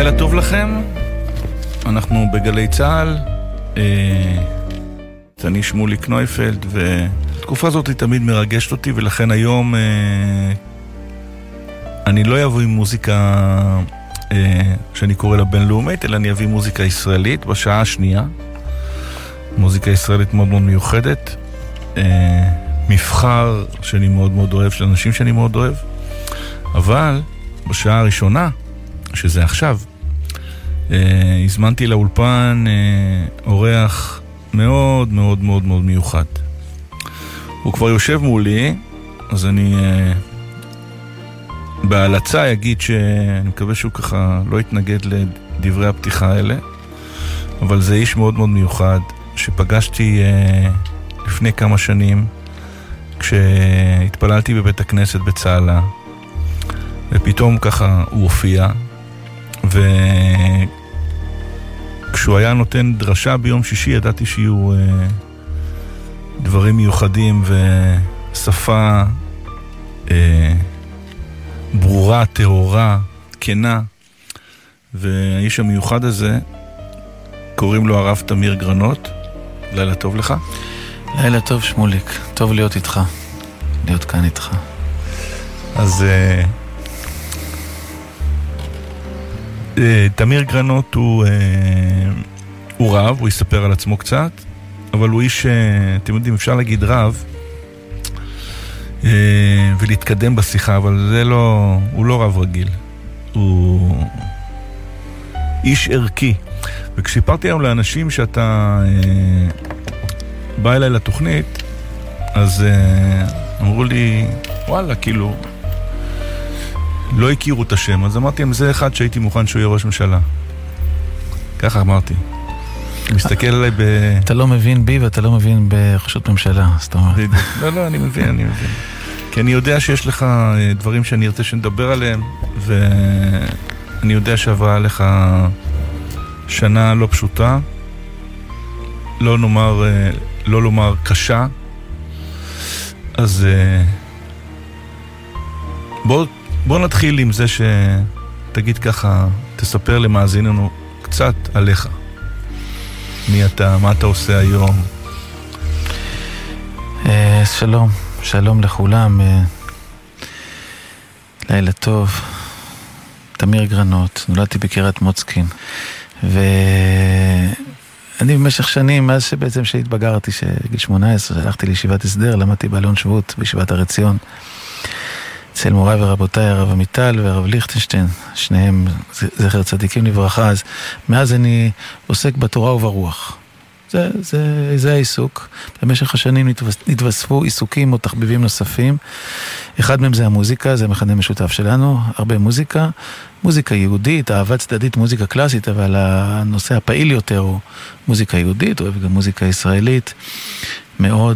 לילה טוב לכם, אנחנו בגלי צהל, אני שמוליק נויפלד, והתקופה הזאת היא תמיד מרגשת אותי, ולכן היום אני לא אבוא עם מוזיקה שאני קורא לה בינלאומית, אלא אני אביא מוזיקה ישראלית בשעה השנייה, מוזיקה ישראלית מאוד מאוד מיוחדת, מבחר שאני מאוד מאוד אוהב, של אנשים שאני מאוד אוהב, אבל בשעה הראשונה, שזה עכשיו, הזמנתי לאולפן אורח מאוד מאוד מאוד מאוד מיוחד. הוא כבר יושב מולי, אז אני בהלצה אגיד שאני מקווה שהוא ככה לא יתנגד לדברי הפתיחה האלה, אבל זה איש מאוד מאוד מיוחד שפגשתי לפני כמה שנים כשהתפללתי בבית הכנסת בצהלה, ופתאום ככה הוא הופיע, וכשהוא היה נותן דרשה ביום שישי ידעתי שיהיו דברים מיוחדים ושפה ברורה, טהורה, כנה, והאיש המיוחד הזה קוראים לו הרב תמיר גרנות. לילה טוב לך. לילה טוב שמוליק, טוב להיות איתך, להיות כאן איתך. אז תמיר גרנות הוא רב, הוא יספר על עצמו קצת, אבל הוא איש, אתם יודעים, אפשר להגיד רב ולהתקדם בשיחה, אבל זה לא, הוא לא רב רגיל, הוא איש ערכי. וכשסיפרתי היום לאנשים שאתה בא אליי לתוכנית, אז אמרו לי, וואלה, כאילו לא הכירו את השם, אז אמרתי, זה אחד שהייתי מוכן שהוא יהיה ראש ממשלה. ככה אמרתי. מסתכל עליי אתה לא מבין בי ואתה לא מבין בראשות ממשלה, זאת אומרת. לא, אני מבין. כי אני יודע שיש לך דברים שאני ארצה שנדבר עליהם, ואני יודע שעברה לך שנה לא פשוטה, לא לומר קשה, אז בוא נתחיל עם זה שתגיד ככה, תספר למאזיננו קצת עליך. מי אתה, מה אתה עושה היום? שלום לכולם, לילה טוב. תמיר גרנות, נולדתי בקריית מוצקין, ואני במשך שנים, מאז שבעצם שהתבגרתי, שגיל 18, הלכתי לישיבת הסדר, למדתי באלון שבות, בישיבת הר עציון, אצל מוריי ורבותיי, הרב עמיטל והרב ליכטנשטיין, שניהם זכר צדיקים לברכה. אז מאז אני עוסק בתורה וברוח. זה העיסוק. במשך השנים נתווספו עיסוקים או תחביבים נוספים. אחד מהם זה המוזיקה, זה מכנה משותף שלנו, הרבה מוזיקה, מוזיקה יהודית, אהבה צדדית, מוזיקה קלאסית, אבל הנושא הפעיל יותר הוא מוזיקה יהודית, אוהב גם מוזיקה ישראלית, מאוד.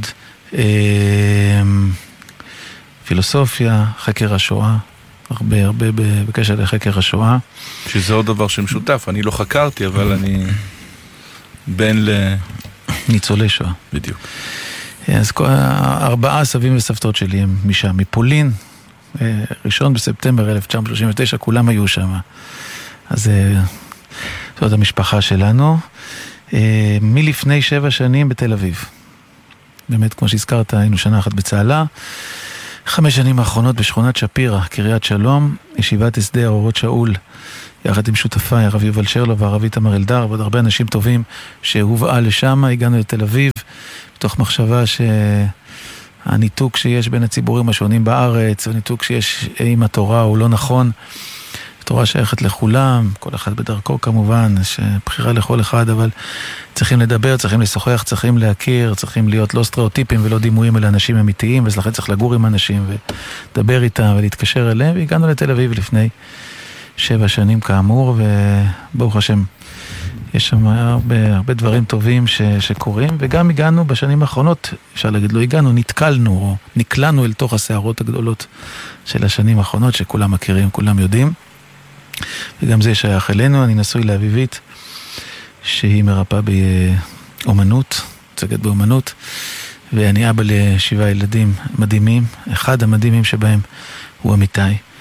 פילוסופיה, חקר השואה, הרבה בקשר לחקר השואה. שזה עוד דבר שמשותף, אני לא חקרתי, אבל אני בן ניצולי שואה. בדיוק. אז 4 סבים וסבתות שלי הם משם, מפולין, 1 בספטמבר 1939, כולם היו שם. אז זאת המשפחה שלנו. מלפני 7 שנים בתל אביב. באמת, כמו שהזכרת, היינו שנה אחת בצהלה. 5 שנים האחרונות בשכונת שפירא, קריית שלום, ישיבת הסדר אורות שאול, יחד עם שותפיי, הרב יובל שרלו והרב איתמר אלדר, ועוד הרבה אנשים טובים שהובאה לשם. הגענו לתל אביב, בתוך מחשבה שהניתוק שיש בין הציבורים השונים בארץ, הניתוק שיש עם התורה הוא לא נכון. התורה שייכת לכולם, כל אחד בדרכו כמובן, שבחירה לכל אחד, אבל צריכים לדבר, צריכים לשוחח, צריכים להכיר, צריכים להיות לא סטריאוטיפים ולא דימויים, אלא אנשים אמיתיים, ולכן צריך לגור עם אנשים ולדבר איתם ולהתקשר אליהם. והגענו לתל אביב לפני 7 שנים כאמור, וברוך השם, יש שם הרבה דברים טובים שקורים, וגם הגענו בשנים האחרונות, אפשר להגיד לא הגענו, נתקלנו או נקלענו אל תוך הסערות הגדולות של השנים האחרונות, שכולם מכירים, כולם יודעים. וגם זה שייך אלינו. אני נשוי לאביבית שהיא מרפאה באומנות, צגת באומנות, ואני אבא ל7 ילדים מדהימים. אחד המדהימים שבהם הוא אמיתי,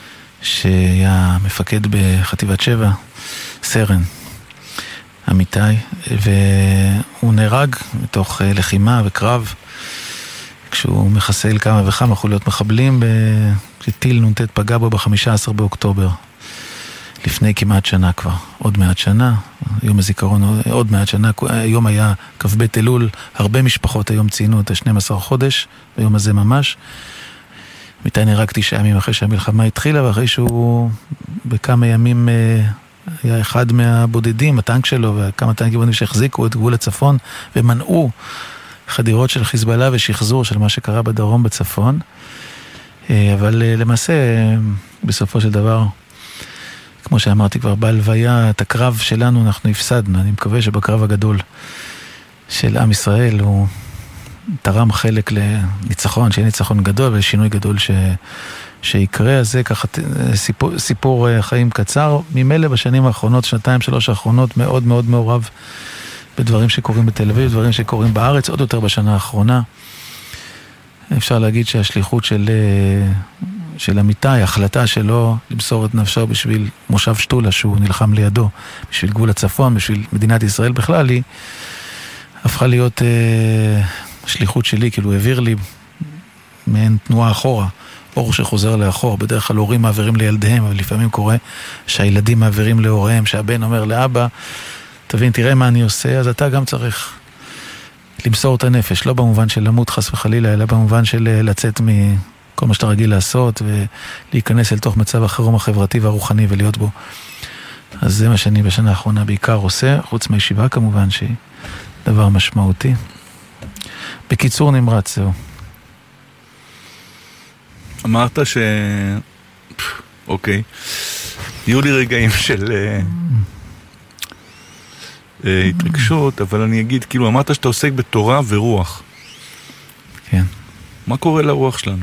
שהיה מפקד בחטיבת 7, סרן אמיתי, והוא נהרג מתוך לחימה וקרב, כשהוא מחסל כמה וכמה חוליות מחבלים, כשטיל נ"ט פגע בו ב-15 באוקטובר, לפני כמעט שנה כבר, עוד מעט שנה, יום הזיכרון עוד מעט שנה, היום היה כ"ב אלול, הרבה משפחות היום ציינו את ה-12 חודש, ביום הזה ממש, אמיתי נהרג 9 ימים אחרי שהמלחמה התחילה, ואחרי שהוא בכמה ימים היה אחד מהבודדים, הטנק שלו וכמה טנקים בודדים שהחזיקו את גבול הצפון ומנעו חדירות של חיזבאללה ושחזור של מה שקרה בדרום בצפון. אבל למעשה, בסופו של דבר, כמו שאמרתי כבר בהלוויה, את הקרב שלנו אנחנו הפסדנו. אני מקווה שבקרב הגדול של עם ישראל הוא תרם חלק לניצחון, שיהיה ניצחון גדול ולשינוי גדול שיקרה. אז זה ככה סיפור חיים קצר. ממילא בשנים האחרונות, 2-3 האחרונות, מאוד מאוד מעורב בדברים שקורים בתל אביב, דברים שקורים בארץ, עוד יותר בשנה האחרונה. אפשר להגיד שהשליחות של אמיתי, ההחלטה שלו למסור את נפשו בשביל מושב שטולה שהוא נלחם לידו, בשביל גבול הצפון, בשביל מדינת ישראל בכלל, היא הפכה להיות שליחות שלי, כאילו העביר לי מעין תנועה אחורה, אור שחוזר לאחור. בדרך כלל הורים מעבירים לילדיהם, אבל לפעמים קורה שהילדים מעבירים להוריהם, שהבן אומר לאבא, תבין, תראה מה אני עושה, אז אתה גם צריך למסור את הנפש, לא במובן של למות חס וחלילה, אלא במובן של לצאת מכל מה שאתה רגיל לעשות, ולהיכנס אל תוך מצב החירום החברתי והרוחני ולהיות בו. אז זה מה שאני בשנה האחרונה בעיקר עושה, חוץ מהישיבה כמובן, שהיא דבר משמעותי. בקיצור נמרץ, זהו. אמרת אוקיי. יהיו לי רגעים של התרגשות, אבל אני אגיד, כאילו, אמרת שאתה עוסק בתורה ורוח. כן. מה קורה לרוח שלנו?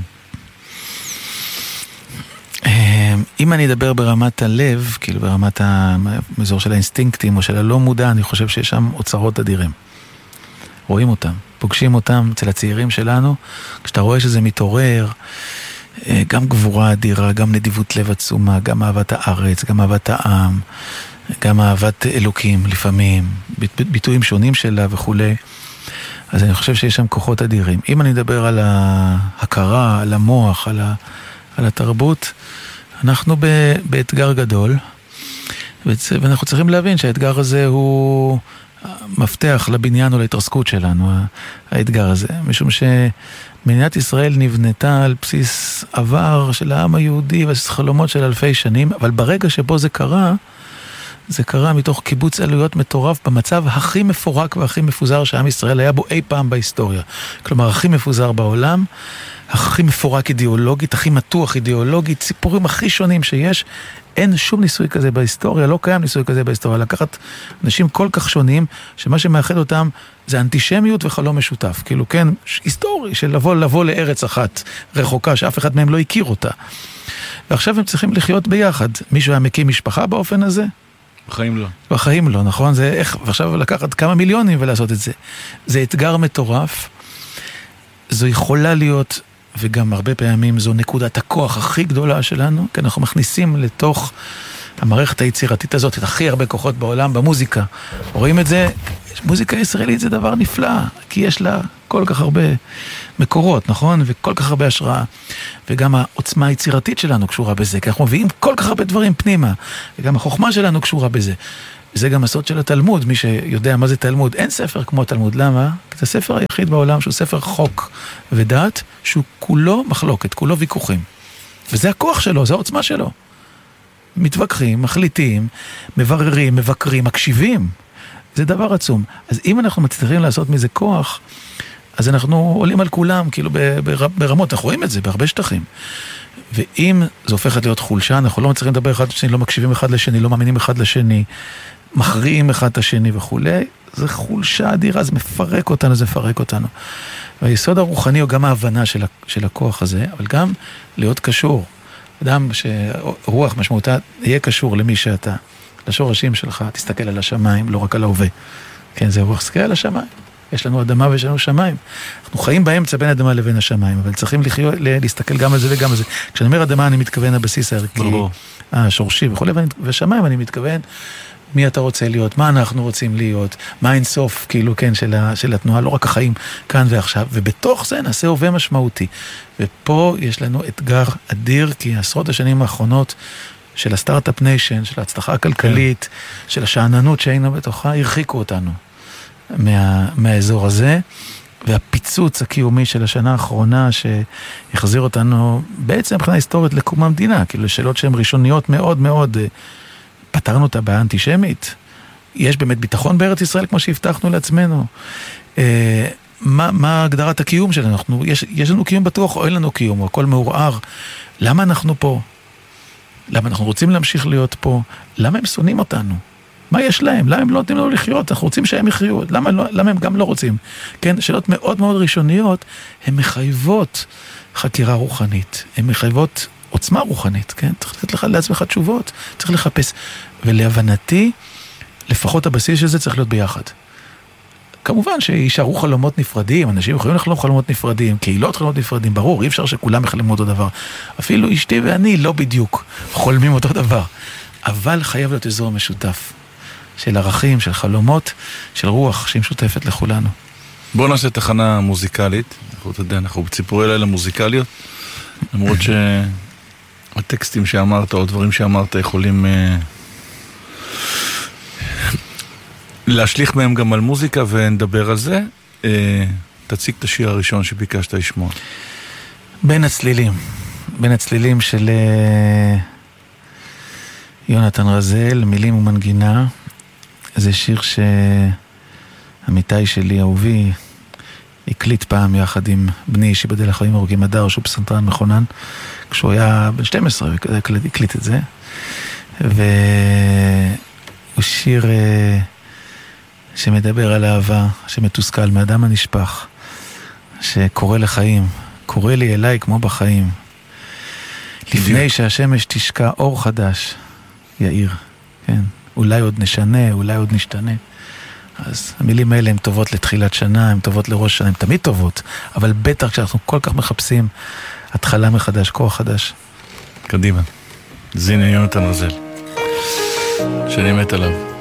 אם אני אדבר ברמת הלב, כאילו ברמת המזור של האינסטינקטים או של הלא מודע, אני חושב שיש שם אוצרות אדירים. רואים אותם, פוגשים אותם אצל הצעירים שלנו, כשאתה רואה שזה מתעורר, גם גבורה אדירה, גם נדיבות לב עצומה, גם אהבת הארץ, גם אהבת העם, גם אהבת אלוקים לפעמים, ביטויים שונים שלה וכו'. אז אני חושב שיש שם כוחות אדירים. אם אני מדבר על ההכרה, על המוח, על התרבות, אנחנו באתגר גדול, ואנחנו צריכים להבין שהאתגר הזה הוא מפתח לבניין או להתרסקות שלנו, האתגר הזה. משום שמדינת ישראל נבנתה על בסיס עבר של העם היהודי וחלומות של אלפי שנים, אבל ברגע שבו זה קרה, זה קרה מתוך קיבוץ עלויות מטורף במצב הכי מפורק והכי מפוזר שהעם ישראל היה בו אי פעם בהיסטוריה. כלומר, הכי מפוזר בעולם, הכי מפורק אידיאולוגית, הכי מתוח אידיאולוגית, סיפורים הכי שונים שיש. אין שום ניסוי כזה בהיסטוריה, לא קיים ניסוי כזה בהיסטוריה. לקחת אנשים כל כך שונים, שמה שמאחד אותם זה אנטישמיות וחלום משותף. כאילו, כן, היסטורי של לבוא לארץ אחת רחוקה, שאף אחד מהם לא הכיר אותה. ועכשיו הם צריכים לחיות ביחד. מישהו היה מקים משפחה באופן הזה? בחיים לא. בחיים לא, נכון? זה איך, ועכשיו לקחת כמה מיליונים ולעשות את זה. זה אתגר מטורף. זו יכולה להיות, וגם הרבה פעמים זו נקודת הכוח הכי גדולה שלנו, כי אנחנו מכניסים לתוך המערכת היצירתית הזאת את הכי הרבה כוחות בעולם במוזיקה. רואים את זה, מוזיקה ישראלית זה דבר נפלא, כי יש לה כל כך הרבה מקורות, נכון? וכל כך הרבה השראה. וגם העוצמה היצירתית שלנו קשורה בזה, כי אנחנו מביאים כל כך הרבה דברים פנימה, וגם החוכמה שלנו קשורה בזה. וזה גם הסוד של התלמוד, מי שיודע מה זה תלמוד. אין ספר כמו תלמוד, למה? כי זה הספר היחיד בעולם שהוא ספר חוק ודת, שהוא כולו מחלוקת, כולו ויכוחים. וזה הכוח שלו, זה העוצמה שלו. מתווכחים, מחליטים, מבררים, מבקרים, מקשיבים. זה דבר עצום. אז אם אנחנו מצליחים לעשות מזה כוח, אז אנחנו עולים על כולם, כאילו ברמות, אנחנו רואים את זה בהרבה שטחים. ואם זה הופכת להיות חולשה, אנחנו לא מצליחים לדבר אחד לשני, לא מקשיבים אחד לשני, לא מאמינים אחד לשני, מכריעים אחד את השני וכו'. זה חולשה אדירה, זה מפרק אותנו, זה מפרק אותנו. והיסוד הרוחני הוא גם ההבנה של הכוח הזה, אבל גם להיות קשור. אדם שרוח משמעותה יהיה קשור למי שאתה, לשורשים שלך, תסתכל על השמיים, לא רק על ההווה. כן, זה רוח, תסתכל על השמיים. יש לנו אדמה ויש לנו שמיים. אנחנו חיים באמצע בין אדמה לבין השמיים, אבל צריכים להסתכל גם על זה וגם על זה. כשאני אומר אדמה, אני מתכוון הבסיס הערכי, השורשי וכו', ושמיים אני מתכוון מי אתה רוצה להיות, מה אנחנו רוצים להיות, מה אינסוף, כאילו, כן, של התנועה, לא רק החיים כאן ועכשיו, ובתוך זה נעשה הווה משמעותי. ופה יש לנו אתגר אדיר, כי עשרות השנים האחרונות של הסטארט-אפ ניישן, של ההצלחה הכלכלית, של השעננות שהיינו בתוכה, הרחיקו אותנו מהאזור הזה, והפיצוץ הקיומי של השנה האחרונה שהחזיר אותנו בעצם מבחינה היסטורית לקום המדינה, כאילו שאלות שהן ראשוניות מאוד מאוד, פתרנו אותה באנטישמית. יש באמת ביטחון בארץ ישראל כמו שהבטחנו לעצמנו. מה הגדרת הקיום שלנו? יש לנו קיום בטוח או אין לנו קיום, או הכל מעורער. למה אנחנו פה? למה אנחנו רוצים להמשיך להיות פה? למה הם שונאים אותנו? מה יש להם? למה הם לא נותנים לנו לחיות? אנחנו רוצים שהם יחיו. למה הם גם לא רוצים? כן, שאלות מאוד מאוד ראשוניות, הן מחייבות חקירה רוחנית. הן מחייבות עוצמה רוחנית, כן? צריך לתת לך לעצמך תשובות. צריך לחפש. ולהבנתי, לפחות הבסיס של זה צריך להיות ביחד. כמובן שישארו חלומות נפרדים, אנשים יכולים לחלום חלומות נפרדים, קהילות חלומות נפרדים, ברור, אי אפשר שכולם יחלמו אותו דבר. אפילו אשתי ואני לא בדיוק חולמים אותו דבר. אבל חייב להיות אזור משותף. של ערכים, של חלומות, של רוח שהיא משותפת לכולנו. בואו נעשה תחנה מוזיקלית. אנחנו בציפורי לילה מוזיקליות, למרות שהטקסטים שאמרת או דברים שאמרת יכולים להשליך מהם גם על מוזיקה ונדבר על זה. תציג את השיר הראשון שביקשת לשמוע. בין הצלילים של יונתן רזל, מילים ומנגינה. זה שיר שעמיתי שלי, אהובי, הקליט פעם יחד עם בני שיבדל החיים ארוכים הדר, שהוא פסנתרן מכונן, כשהוא היה בן 12, הקליט את זה. והוא שיר שמדבר על אהבה, שמתוסכל מאדם הנשפך, שקורא לחיים, קורא לי אליי כמו בחיים. לפני שהשמש תשקע אור חדש, יאיר, כן. אולי עוד נשנה, אולי עוד נשתנה. אז המילים האלה הן טובות לתחילת שנה, הן טובות לראש שנה, הן תמיד טובות, אבל בטח כשאנחנו כל כך מחפשים התחלה מחדש, כוח חדש. קדימה. זינה יונתן רזל, שאני מת עליו.